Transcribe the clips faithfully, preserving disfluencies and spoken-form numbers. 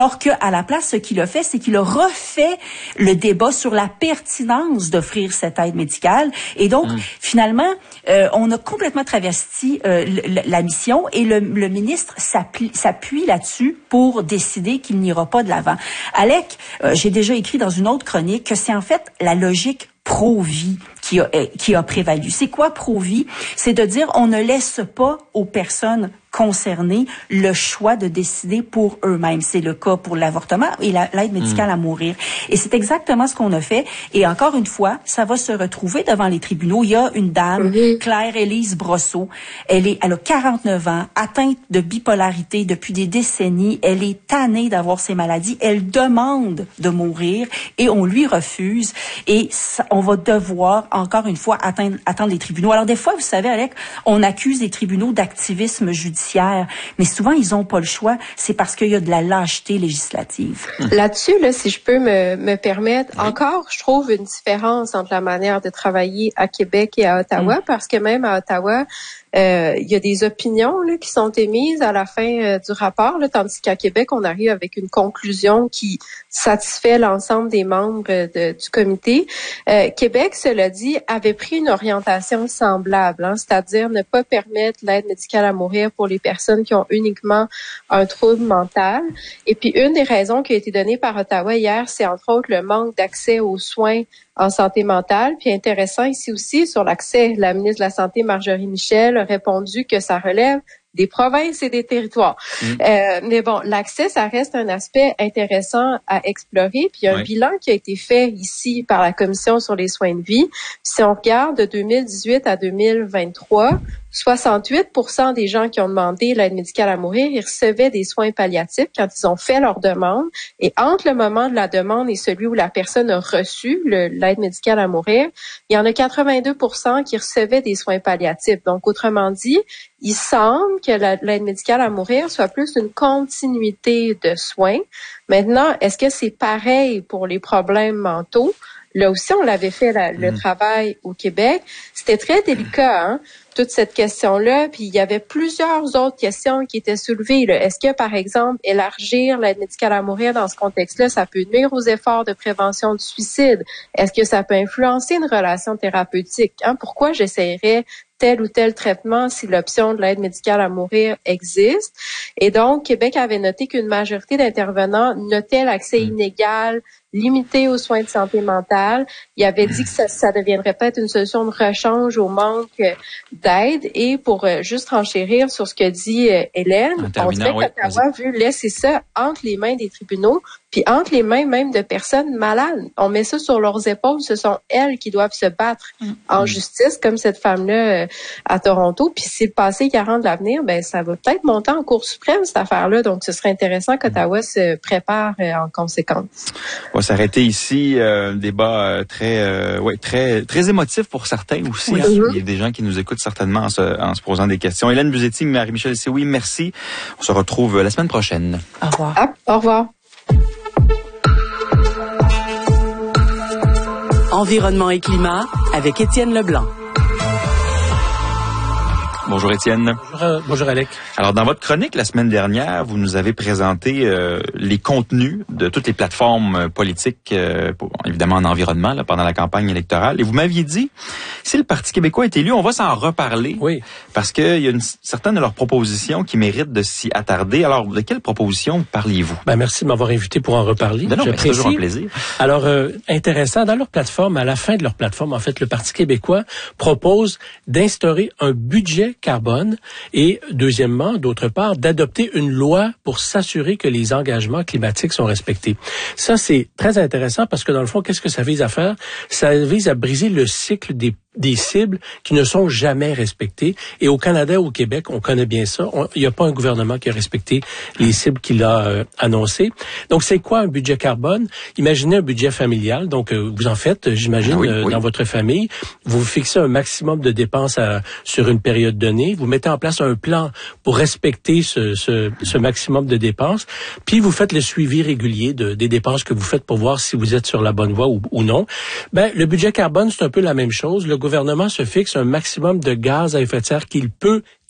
Alors qu'à la place, ce qu'il a fait, c'est qu'il a refait le débat sur la pertinence d'offrir cette aide médicale. Et donc, mmh. finalement, euh, on a complètement travesti euh, le, la mission et le, le ministre s'appuie, s'appuie là-dessus pour décider qu'il n'ira pas de l'avant. Alec, euh, j'ai déjà écrit dans une autre chronique que c'est en fait la logique pro-vie qui a, qui a prévalu. C'est quoi pro-vie? C'est de dire on ne laisse pas aux personnes concernées le choix de décider pour eux-mêmes. C'est le cas pour l'avortement et la, l'aide médicale mmh. à mourir. Et c'est exactement ce qu'on a fait. Et encore une fois, ça va se retrouver devant les tribunaux. Il y a une dame, mmh. Claire-Élise Brosseau. Elle est, elle a quarante-neuf ans, atteinte de bipolarité depuis des décennies. Elle est tannée d'avoir ces maladies. Elle demande de mourir et on lui refuse. Et ça, on va devoir, encore une fois, atteindre, attendre les tribunaux. Alors, des fois, vous savez, Alec, on accuse les tribunaux d'activisme judiciaire. Mais souvent, ils n'ont pas le choix. C'est parce qu'il y a de la lâcheté législative. Là-dessus, là, si je peux me, me permettre, oui. encore, je trouve une différence entre la manière de travailler à Québec et à Ottawa, mm. parce que même à Ottawa, euh, il y a des opinions là, qui sont émises à la fin euh, du rapport, là, tandis qu'à Québec, on arrive avec une conclusion qui satisfait l'ensemble des membres de, du comité. Euh, Québec, cela dit, avait pris une orientation semblable, hein, c'est-à-dire ne pas permettre l'aide médicale à mourir pour les personnes qui ont uniquement un trouble mental. Et puis, une des raisons qui a été donnée par Ottawa hier, c'est entre autres le manque d'accès aux soins en santé mentale. Puis intéressant ici aussi sur l'accès, la ministre de la Santé, Marjorie Michel, a répondu que ça relève des provinces et des territoires. Mmh. Euh, mais bon, l'accès, ça reste un aspect intéressant à explorer. Puis il y a un oui. bilan qui a été fait ici par la Commission sur les soins de vie. Puis si on regarde de deux mille dix-huit à deux mille vingt-trois, soixante-huit pour cent des gens qui ont demandé l'aide médicale à mourir, ils recevaient des soins palliatifs quand ils ont fait leur demande. Et entre le moment de la demande et celui où la personne a reçu le, l'aide médicale à mourir, il y en a quatre-vingt-deux pour cent qui recevaient des soins palliatifs. Donc, autrement dit, il semble que la, l'aide médicale à mourir soit plus une continuité de soins. Maintenant, est-ce que c'est pareil pour les problèmes mentaux? Là aussi, on l'avait fait la, le mmh. travail au Québec. C'était très délicat, hein, toute cette question-là. Puis il y avait plusieurs autres questions qui étaient soulevées. Là. Est-ce que, par exemple, élargir l'aide médicale à mourir dans ce contexte-là, ça peut nuire aux efforts de prévention du suicide? Est-ce que ça peut influencer une relation thérapeutique? Hein? Pourquoi j'essayerais tel ou tel traitement si l'option de l'aide médicale à mourir existe? Et donc, Québec avait noté qu'une majorité d'intervenants notaient l'accès mmh. inégal, limité aux soins de santé mentale. Il avait dit que ça, ça deviendrait peut-être une solution de rechange au manque d'aide. Et pour euh, juste renchérir sur ce que dit euh, Hélène, on dirait oui, qu'Ottawa veut laisser ça entre les mains des tribunaux, puis entre les mains même de personnes malades. On met ça sur leurs épaules. Ce sont elles qui doivent se battre mmh. en justice, comme cette femme-là euh, à Toronto. Puis si le passé garant de l'avenir, ben ça va peut-être monter en Cour suprême, cette affaire-là. Donc, ce serait intéressant qu'Ottawa mmh. se prépare euh, en conséquence. On va s'arrêter ici. Euh, un débat euh, très, euh, ouais, très, très émotif pour certains aussi. Oui. Hein. Mm-hmm. Il y a des gens qui nous écoutent certainement en se, en se posant des questions. Hélène Buzetti, Marie-Michel Sioui, merci. On se retrouve la semaine prochaine. Au revoir. Ah, au revoir. Environnement et climat avec Étienne Leblanc. Bonjour Étienne. Bonjour, bonjour Alec. Alors dans votre chronique la semaine dernière, vous nous avez présenté euh, les contenus de toutes les plateformes politiques, euh, pour, évidemment en environnement, là, pendant la campagne électorale. Et vous m'aviez dit, si le Parti québécois est élu, on va s'en reparler. Oui. Parce qu'il y a une, certaines de leurs propositions qui méritent de s'y attarder. Alors, de quelles propositions parliez-vous? Ben, merci de m'avoir invité pour en reparler. Ben non, ben, c'est toujours un plaisir. Alors, euh, intéressant, dans leur plateforme, à la fin de leur plateforme, en fait, le Parti québécois propose d'instaurer un budget carbone et, deuxièmement, d'autre part, d'adopter une loi pour s'assurer que les engagements climatiques sont respectés. Ça, c'est très intéressant parce que, dans le fond, qu'est-ce que ça vise à faire? Ça vise à briser le cycle des des cibles qui ne sont jamais respectées. Et au Canada, au Québec, on connaît bien ça. Il n'y a pas un gouvernement qui a respecté les cibles qu'il a euh, annoncées. Donc, c'est quoi un budget carbone? Imaginez un budget familial. Donc, euh, vous en faites, j'imagine, ah oui, euh, oui. dans votre famille. Vous fixez un maximum de dépenses à, sur une période donnée. Vous mettez en place un plan pour respecter ce, ce, ce maximum de dépenses. Puis, vous faites le suivi régulier de, des dépenses que vous faites pour voir si vous êtes sur la bonne voie ou, ou non. Ben, le budget carbone, c'est un peu la même chose. Le gouvernement se fixe un maximum de gaz à effet de serre qu'il peut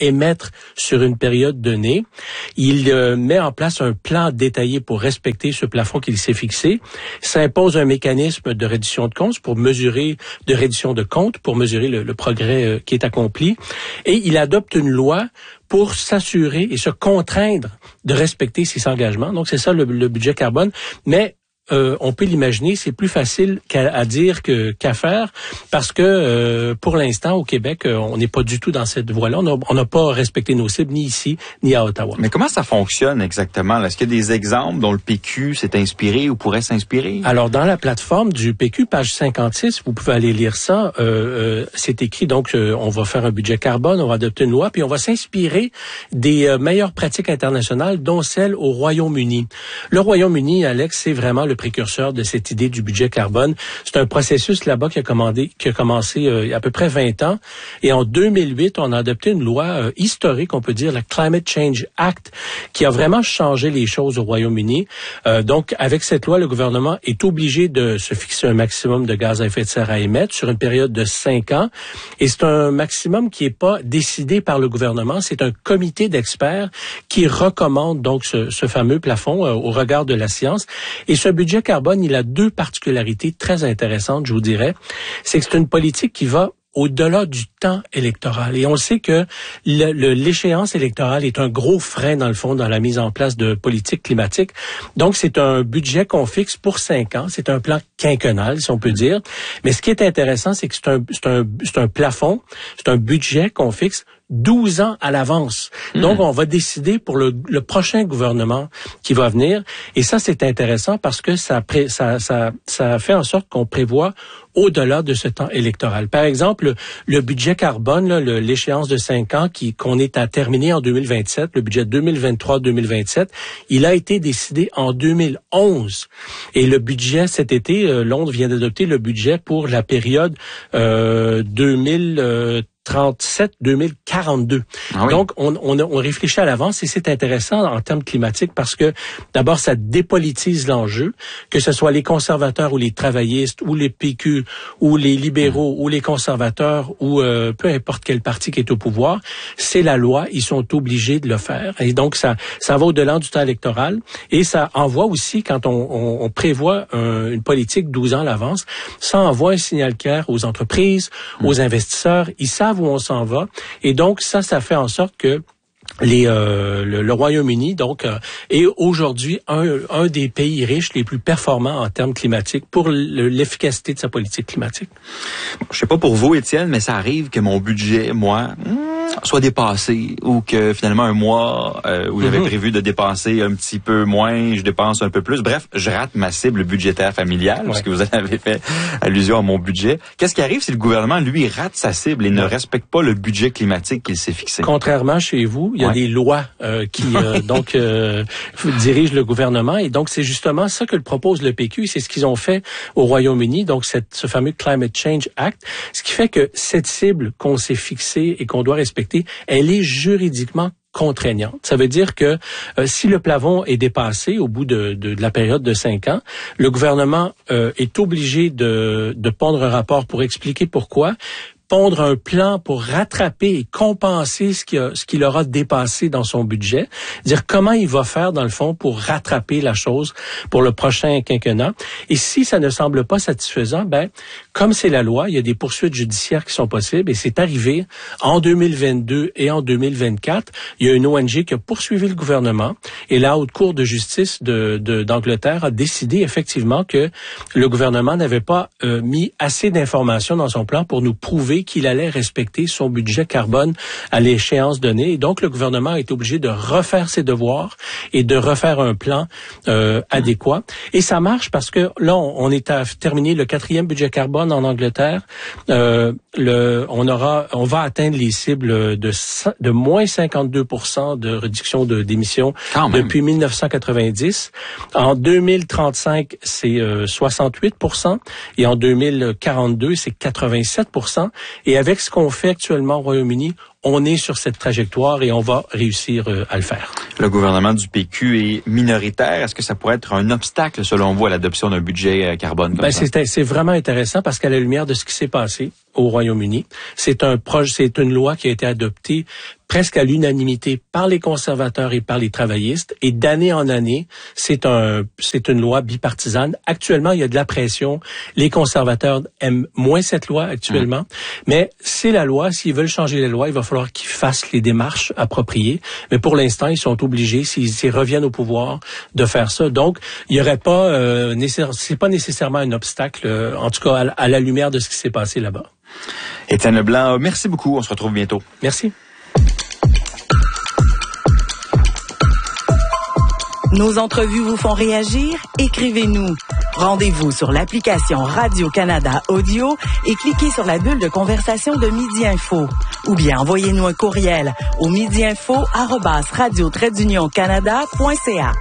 émettre sur une période donnée. Il euh, met en place un plan détaillé pour respecter ce plafond qu'il s'est fixé. Ça impose un mécanisme de reddition de comptes pour mesurer, de reddition de comptes pour mesurer le, le progrès euh, qui est accompli. Et il adopte une loi pour s'assurer et se contraindre de respecter ses engagements. Donc, c'est ça le, le budget carbone. Mais Euh, on peut l'imaginer, c'est plus facile qu'à à dire que qu'à faire, parce que euh, pour l'instant au Québec, euh, on n'est pas du tout dans cette voie-là. On n'a pas respecté nos cibles ni ici ni à Ottawa. Mais comment ça fonctionne exactement? Est-ce qu'il y a des exemples dont le P Q s'est inspiré ou pourrait s'inspirer? Alors dans la plateforme du P Q, page cinquante-six, vous pouvez aller lire ça. Euh, euh, c'est écrit donc euh, on va faire un budget carbone, on va adopter une loi, puis on va s'inspirer des euh, meilleures pratiques internationales, dont celle au Royaume-Uni. Le Royaume-Uni, Alex, c'est vraiment le précurseur de cette idée du budget carbone. C'est un processus là-bas qui a, commandé, qui a commencé euh, il y a à peu près vingt ans. Et en deux mille huit, on a adopté une loi euh, historique, on peut dire, le Climate Change Act, qui a vraiment changé les choses au Royaume-Uni. Euh, donc, avec cette loi, le gouvernement est obligé de se fixer un maximum de gaz à effet de serre à émettre sur une période de cinq ans. Et c'est un maximum qui n'est pas décidé par le gouvernement. C'est un comité d'experts qui recommande donc ce, ce fameux plafond euh, au regard de la science. Et ce budget carbone, il a deux particularités très intéressantes, je vous dirais. C'est que c'est une politique qui va au-delà du temps électoral. Et on sait que le, le, l'échéance électorale est un gros frein, dans le fond, dans la mise en place de politiques climatiques. Donc, c'est un budget qu'on fixe pour cinq ans. C'est un plan quinquennal, si on peut dire. Mais ce qui est intéressant, c'est que c'est un, c'est un, c'est un plafond, c'est un budget qu'on fixe douze ans à l'avance. Donc, mmh. on va décider pour le, le prochain gouvernement qui va venir. Et ça, c'est intéressant parce que ça, pré, ça, ça, ça fait en sorte qu'on prévoit au-delà de ce temps électoral. Par exemple, le, le budget carbone, là, le, l'échéance de cinq ans qui, qu'on est à terminer en deux mille vingt-sept, le budget deux mille vingt-trois deux mille vingt-sept, il a été décidé en deux mille onze. Et le budget, cet été, euh, Londres vient d'adopter le budget pour la période euh, deux mille trente-sept deux mille quarante-deux. Ah oui. Donc, on, on, on réfléchit à l'avance et c'est intéressant en termes climatiques parce que, d'abord, ça dépolitise l'enjeu, que ce soit les conservateurs ou les travaillistes ou les P Q ou les libéraux mmh. ou les conservateurs ou euh, peu importe quel parti qui est au pouvoir, c'est la loi, ils sont obligés de le faire. Et donc, ça, ça va au-delà du temps électoral et ça envoie aussi, quand on, on, on prévoit un, une politique douze ans à l'avance, ça envoie un signal clair aux entreprises, mmh. aux investisseurs, ils savent où on s'en va. Et donc, ça, ça fait en sorte que les, euh, le, le Royaume-Uni, donc, euh, est aujourd'hui un, un des pays riches les plus performants en termes climatiques pour le, l'efficacité de sa politique climatique. Je sais pas pour vous, Étienne, mais ça arrive que mon budget, moi, soit dépassé ou que finalement un mois euh, où j'avais mm-hmm. prévu de dépenser un petit peu moins, je dépense un peu plus. Bref, je rate ma cible budgétaire familiale, ouais. parce que vous avez fait allusion à mon budget. Qu'est-ce qui arrive si le gouvernement, lui, rate sa cible et ne respecte pas le budget climatique qu'il s'est fixé? Contrairement chez vous, il y a ouais. des lois euh, qui euh, donc euh, dirigent le gouvernement et donc c'est justement ça que le propose le P Q. C'est ce qu'ils ont fait au Royaume-Uni, donc cette, ce fameux Climate Change Act, ce qui fait que cette cible qu'on s'est fixée et qu'on doit respecter, elle est juridiquement contraignante. Ça veut dire que euh, si le plafond est dépassé au bout de, de, de la période de cinq ans, le gouvernement euh, est obligé de, de pondre un rapport pour expliquer pourquoi, pondre un plan pour rattraper et compenser ce qu'il, a, ce qu'il aura dépassé dans son budget, dire comment il va faire dans le fond pour rattraper la chose pour le prochain quinquennat. Et si ça ne semble pas satisfaisant, ben comme c'est la loi, il y a des poursuites judiciaires qui sont possibles et c'est arrivé en deux mille vingt-deux et en deux mille vingt-quatre. Il y a une O N G qui a poursuivi le gouvernement et la Haute Cour de justice de, de, d'Angleterre a décidé effectivement que le gouvernement n'avait pas euh, mis assez d'informations dans son plan pour nous prouver qu'il allait respecter son budget carbone à l'échéance donnée. Et donc, le gouvernement est obligé de refaire ses devoirs et de refaire un plan euh, adéquat. Et ça marche parce que là, on, on est à terminer le quatrième budget carbone en Angleterre. Euh, le, on aura, on va atteindre les cibles de, de moins cinquante-deux pour cent de réduction de, d'émissions depuis dix-neuf cent quatre-vingt-dix. En deux mille trente-cinq, c'est euh, soixante-huit pour cent et en deux mille quarante-deux, c'est quatre-vingt-sept pour cent. Et avec ce qu'on fait actuellement au Royaume-Uni, on est sur cette trajectoire et on va réussir euh, à le faire. Le gouvernement du P Q est minoritaire. Est-ce que ça pourrait être un obstacle, selon vous, à l'adoption d'un budget carbone comme ben, ça? C'est, c'est vraiment intéressant parce qu'à la lumière de ce qui s'est passé au Royaume-Uni, c'est un projet, c'est une loi qui a été adoptée presque à l'unanimité par les conservateurs et par les travaillistes. Et d'année en année, c'est un, c'est une loi bipartisane. Actuellement, il y a de la pression. Les conservateurs aiment moins cette loi actuellement. Mmh. Mais c'est la loi. S'ils veulent changer la loi, il va falloir qu'ils fassent les démarches appropriées. Mais pour l'instant, ils sont obligés, s'ils, s'ils reviennent au pouvoir, de faire ça. Donc, il y aurait pas, euh, nécessaire, c'est pas nécessairement un obstacle, euh, en tout cas à, à la lumière de ce qui s'est passé là-bas. Étienne Leblanc, merci beaucoup. On se retrouve bientôt. Merci. Nos entrevues vous font réagir? Écrivez-nous. Rendez-vous sur l'application Radio-Canada Audio et cliquez sur la bulle de conversation de Midi Info. Ou bien envoyez-nous un courriel au midiinfo arobase radio trait d'union canada point c a.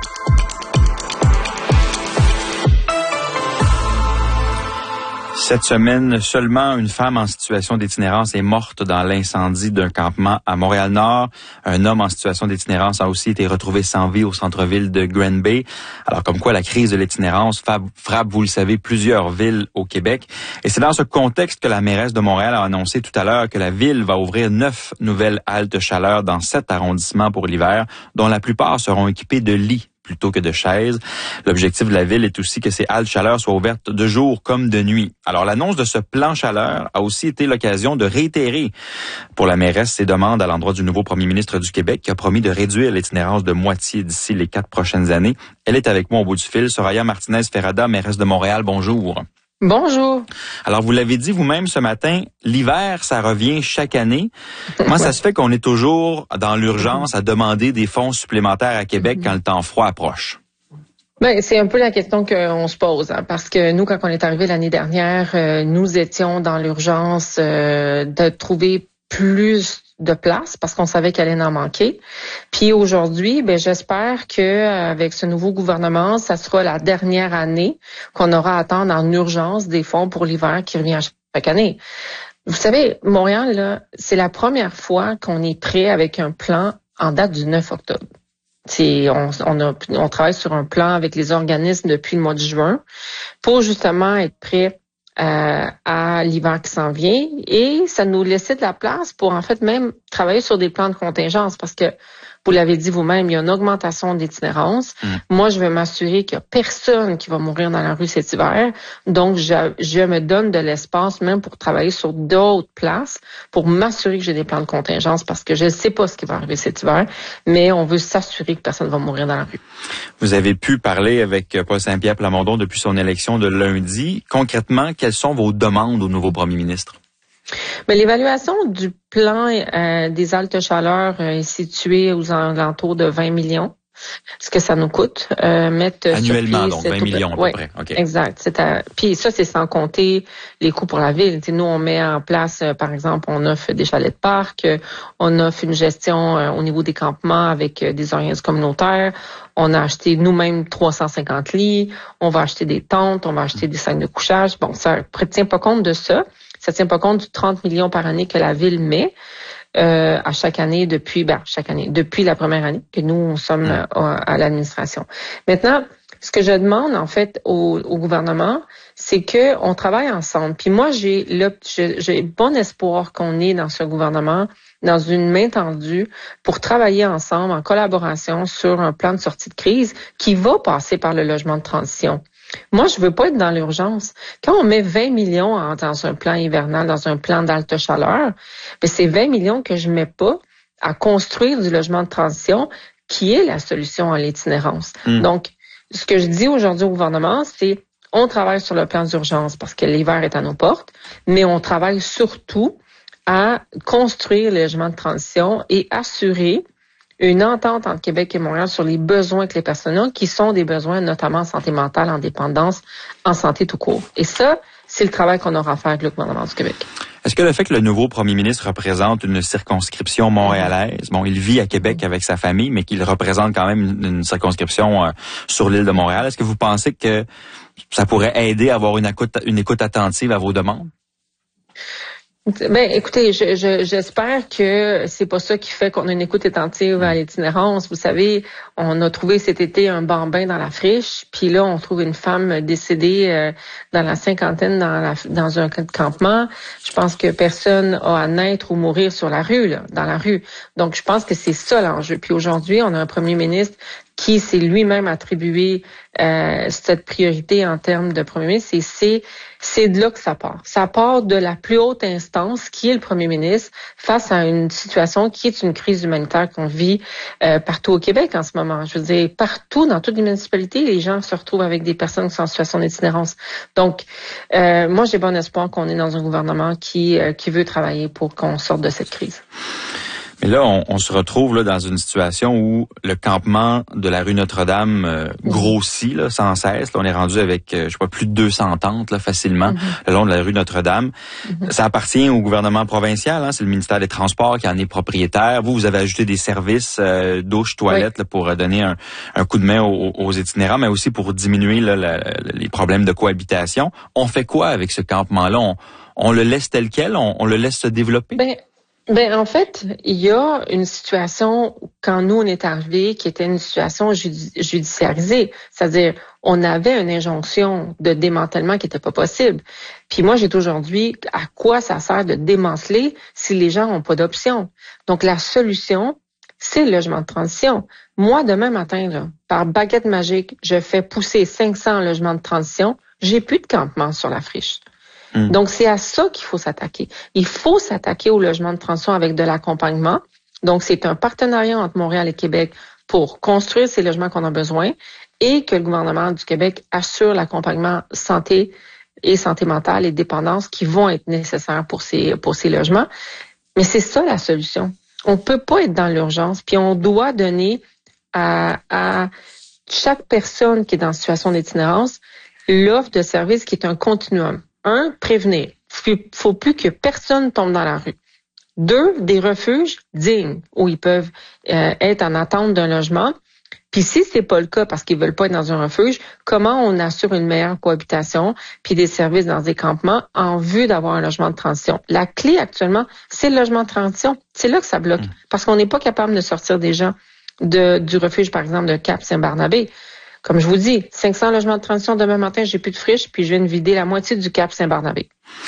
Cette semaine, seulement une femme en situation d'itinérance est morte dans l'incendie d'un campement à Montréal-Nord. Un homme en situation d'itinérance a aussi été retrouvé sans vie au centre-ville de Grand Bay. Alors, comme quoi la crise de l'itinérance frappe, vous le savez, plusieurs villes au Québec. Et c'est dans ce contexte que la mairesse de Montréal a annoncé tout à l'heure que la ville va ouvrir neuf nouvelles haltes chaleur dans sept arrondissements pour l'hiver, dont la plupart seront équipées de lits plutôt que de chaises. L'objectif de la ville est aussi que ces haltes chaleur soient ouvertes de jour comme de nuit. Alors, l'annonce de ce plan chaleur a aussi été l'occasion de réitérer pour la mairesse ses demandes à l'endroit du nouveau premier ministre du Québec qui a promis de réduire l'itinérance de moitié d'ici les quatre prochaines années. Elle est avec moi au bout du fil. Soraya Martinez-Ferrada, mairesse de Montréal, bonjour. Bonjour. Alors, vous l'avez dit vous-même ce matin, l'hiver, ça revient chaque année. Comment ça se fait qu'on est toujours dans l'urgence à demander des fonds supplémentaires à Québec quand le temps froid approche? Ben, c'est un peu la question qu'on se pose, hein, parce que nous, quand on est arrivé l'année dernière, euh, nous étions dans l'urgence euh, de trouver plus de place parce qu'on savait qu'elle allait en manquer. Puis aujourd'hui, ben j'espère que avec ce nouveau gouvernement, ça sera la dernière année qu'on aura à attendre en urgence des fonds pour l'hiver qui revient chaque année. Vous savez, Montréal, là, c'est la première fois qu'on est prêt avec un plan en date du neuf octobre. C'est, on, on, a, on travaille sur un plan avec les organismes depuis le mois de juin pour justement être prêt Euh, à l'hiver qui s'en vient, et ça nous laissait de la place pour en fait même travailler sur des plans de contingence parce que vous l'avez dit vous-même, il y a une augmentation d'itinérance. Mmh. Moi, je veux m'assurer qu'il y a personne qui va mourir dans la rue cet hiver. Donc, je, je me donne de l'espace même pour travailler sur d'autres places pour m'assurer que j'ai des plans de contingence parce que je ne sais pas ce qui va arriver cet hiver, mais on veut s'assurer que personne ne va mourir dans la rue. Vous avez pu parler avec Paul Saint-Pierre Plamondon depuis son élection de lundi. Concrètement, quelles sont vos demandes au nouveau premier ministre? Mais l'évaluation du plan euh, des haltes chaleur euh, est située aux alentours de vingt millions. Ce que ça nous coûte euh, mettre annuellement, sur pied, donc vingt millions à peu ouais, près. Okay. Exact. C'est à, puis ça, c'est sans compter les coûts pour la ville. T'sais, nous, on met en place, euh, par exemple, on offre des chalets de parc, euh, on offre une gestion euh, au niveau des campements avec euh, des organismes communautaires. On a acheté nous-mêmes trois cent cinquante lits. On va acheter des tentes, on va acheter des salles de couchage. Bon, ça ne tient pas compte de ça. Ça ne tient pas compte du trente millions par année que la ville met. Euh, à chaque année depuis ben chaque année depuis la première année que nous on sommes euh, à l'administration. Maintenant, ce que je demande en fait au, au gouvernement, c'est que on travaille ensemble. Puis moi j'ai le j'ai, j'ai bon espoir qu'on est dans ce gouvernement dans une main tendue pour travailler ensemble en collaboration sur un plan de sortie de crise qui va passer par le logement de transition. Moi, je veux pas être dans l'urgence. Quand on met vingt millions en, dans un plan hivernal, dans un plan d'halte chaleur, ben c'est vingt millions que je mets pas à construire du logement de transition qui est la solution à l'itinérance. Mmh. Donc, ce que je dis aujourd'hui au gouvernement, c'est on travaille sur le plan d'urgence parce que l'hiver est à nos portes, mais on travaille surtout à construire le logement de transition et assurer une entente entre Québec et Montréal sur les besoins que les personnes ont, qui sont des besoins notamment en santé mentale, en dépendance, en santé tout court. Et ça, c'est le travail qu'on aura à faire avec le gouvernement du Québec. Est-ce que le fait que le nouveau premier ministre représente une circonscription montréalaise, bon, il vit à Québec avec sa famille, mais qu'il représente quand même une, une circonscription euh, sur l'île de Montréal, est-ce que vous pensez que ça pourrait aider à avoir une écoute, une écoute attentive à vos demandes? Ben, écoutez, je, je, j'espère que c'est pas ça qui fait qu'on a une écoute attentive à l'itinérance. Vous savez, on a trouvé cet été un bambin dans la friche, puis là, on trouve une femme décédée euh, dans la cinquantaine dans, la, dans un campement. Je pense que personne a à naître ou mourir sur la rue, là, dans la rue. Donc, je pense que c'est ça l'enjeu. Puis aujourd'hui, on a un premier ministre qui s'est lui-même attribué euh, cette priorité en termes de premier ministre. Et c'est c'est de là que ça part. Ça part de la plus haute instance, qui est le premier ministre, face à une situation qui est une crise humanitaire qu'on vit euh, partout au Québec en ce moment. Je veux dire, partout, dans toutes les municipalités, les gens se retrouvent avec des personnes qui sont en situation d'itinérance. Donc, euh, moi, j'ai bon espoir qu'on est dans un gouvernement qui euh, qui veut travailler pour qu'on sorte de cette crise. Mais là, on, on se retrouve là dans une situation où le campement de la rue Notre-Dame euh, grossit là, sans cesse. Là, on est rendu avec, euh, je sais pas, plus de deux cents tentes là, facilement mm-hmm. le long de la rue Notre-Dame. Mm-hmm. Ça appartient au gouvernement provincial. Hein, c'est le ministère des Transports qui en est propriétaire. Vous, vous avez ajouté des services euh, douche, toilette oui. là, pour donner un, un coup de main aux, aux itinérants, mais aussi pour diminuer là, la, la, les problèmes de cohabitation. On fait quoi avec ce campement-là? On, on le laisse tel quel? On, on le laisse se développer? Ben... Ben en fait, il y a une situation quand nous on est arrivés qui était une situation judi- judiciarisée, c'est-à-dire on avait une injonction de démantèlement qui n'était pas possible. Puis moi j'ai aujourd'hui à quoi ça sert de démanteler si les gens n'ont pas d'option. Donc la solution c'est le logement de transition. Moi demain matin là, par baguette magique, je fais pousser cinq cents logements de transition, j'ai plus de campement sur la friche. Donc, c'est à ça qu'il faut s'attaquer. Il faut s'attaquer au logement de transition avec de l'accompagnement. Donc, c'est un partenariat entre Montréal et Québec pour construire ces logements qu'on a besoin et que le gouvernement du Québec assure l'accompagnement santé et santé mentale et dépendance qui vont être nécessaires pour ces, pour ces logements. Mais c'est ça la solution. On peut pas être dans l'urgence, puis on doit donner à, à chaque personne qui est dans situation d'itinérance l'offre de service qui est un continuum. Un, prévenir. Il faut plus que personne tombe dans la rue. Deux, des refuges dignes où ils peuvent euh, être en attente d'un logement. Puis si c'est pas le cas parce qu'ils veulent pas être dans un refuge, comment on assure une meilleure cohabitation puis des services dans des campements en vue d'avoir un logement de transition? La clé actuellement, c'est le logement de transition. C'est là que ça bloque. Mmh. Parce qu'on n'est pas capable de sortir des gens de, du refuge, par exemple, de Cap-Saint-Barnabé. Comme je vous dis, cinq cents logements de transition demain matin, j'ai plus de friche, puis je viens de vider la moitié du Cap Saint-Barnabé.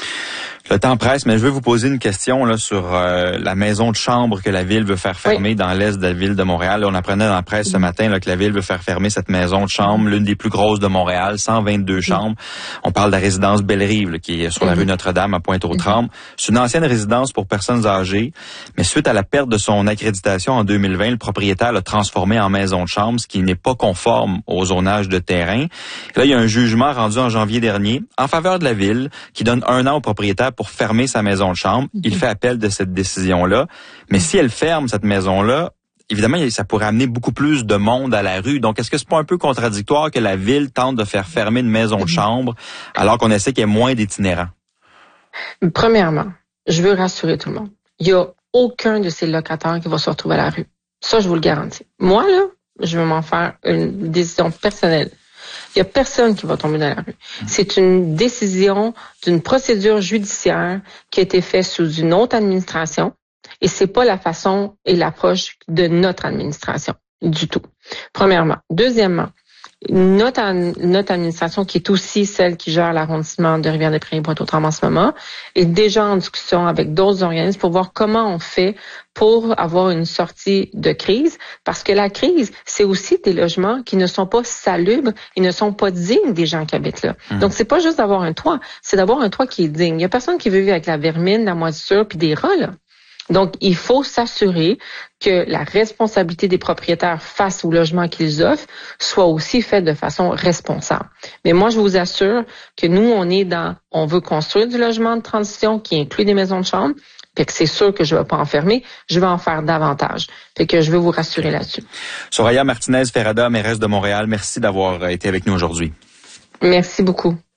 Le temps presse, mais je vais vous poser une question là sur euh, la maison de chambre que la ville veut faire fermer oui. dans l'est de la ville de Montréal. Là, on apprenait dans la presse ce matin là, que la ville veut faire fermer cette maison de chambre, l'une des plus grosses de Montréal, cent vingt-deux chambres. On parle de la résidence Bellerive là, qui est sur la rue Notre-Dame à Pointe-aux-Trembles. C'est une ancienne résidence pour personnes âgées, mais suite à la perte de son accréditation en deux mille vingt, le propriétaire l'a transformée en maison de chambre, ce qui n'est pas conforme au zonage de terrain. Et là, il y a un jugement rendu en janvier dernier en faveur de la ville qui donne un an au propriétaire pour fermer sa maison de chambre. Mm-hmm. Il fait appel de cette décision-là. Mais si elle ferme cette maison-là, évidemment, ça pourrait amener beaucoup plus de monde à la rue. Donc, est-ce que c'est pas un peu contradictoire que la ville tente de faire fermer une maison de chambre alors qu'on essaie qu'il y ait moins d'itinérants? Premièrement, je veux rassurer tout le monde. Il n'y a aucun de ces locataires qui va se retrouver à la rue. Ça, je vous le garantis. Moi, là, je vais m'en faire une décision personnelle. Il y a personne qui va tomber dans la rue. C'est une décision d'une procédure judiciaire qui a été faite sous une autre administration et c'est pas la façon et l'approche de notre administration du tout. Premièrement. Deuxièmement, notre, notre administration, qui est aussi celle qui gère l'arrondissement de Rivière-des-Prairies Pointe-aux-Trembles en ce moment, est déjà en discussion avec d'autres organismes pour voir comment on fait pour avoir une sortie de crise. Parce que la crise, c'est aussi des logements qui ne sont pas salubres et ne sont pas dignes des gens qui habitent là. Mmh. Donc, c'est pas juste d'avoir un toit, c'est d'avoir un toit qui est digne. Il y a personne qui veut vivre avec la vermine, la moisissure puis des rats, là. Donc, il faut s'assurer que la responsabilité des propriétaires face au logement qu'ils offrent soit aussi faite de façon responsable. Mais moi, je vous assure que nous, on est dans, on veut construire du logement de transition qui inclut des maisons de chambre. Fait que c'est sûr que je ne vais pas en fermer, je vais en faire davantage. Fait que je veux vous rassurer là-dessus. Soraya Martinez-Ferrada, mairesse de Montréal, merci d'avoir été avec nous aujourd'hui. Merci beaucoup.